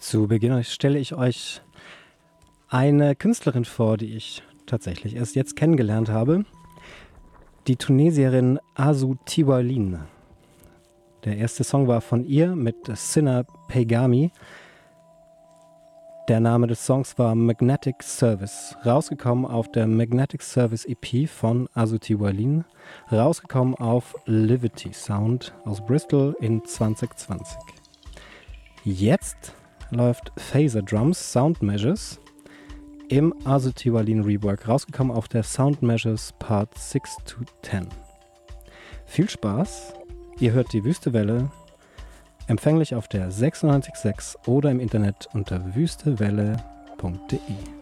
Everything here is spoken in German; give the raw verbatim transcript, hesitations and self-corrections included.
Zu Beginn stelle ich euch eine Künstlerin vor, die ich tatsächlich erst jetzt kennengelernt habe. Die Tunesierin Asou Tiwalin. Der erste Song war von ihr mit Sinner Peygami. Der Name des Songs war Magnetic Service, rausgekommen auf der Magnetic Service E P von Asou Tiwalin, rausgekommen auf Livity Sound aus Bristol in zwanzig zwanzig. Jetzt läuft Phaser Drums Sound Measures im Asou Tiwalin Rework, rausgekommen auf der Sound Measures Part six to ten. Viel Spaß, ihr hört die Wüstewelle, empfänglich auf der sechsundneunzig Komma sechs oder im Internet unter wüstewelle punkt de.